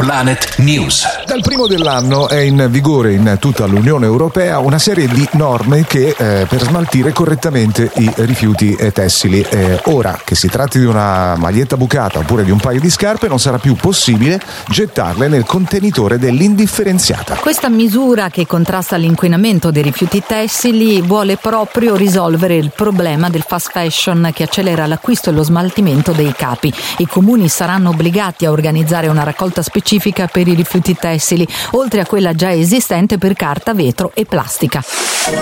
Planet News. Dal primo dell'anno è in vigore in tutta l'Unione Europea una serie di norme che per smaltire correttamente i rifiuti tessili. Ora, che si tratti di una maglietta bucata oppure di un paio di scarpe, non sarà più possibile gettarle nel contenitore dell'indifferenziata. Questa misura, che contrasta l'inquinamento dei rifiuti tessili, vuole proprio risolvere il problema del fast fashion che accelera l'acquisto e lo smaltimento dei capi. I comuni saranno obbligati a organizzare una raccolta specifica per i rifiuti tessili, oltre a quella già esistente per carta, vetro e plastica.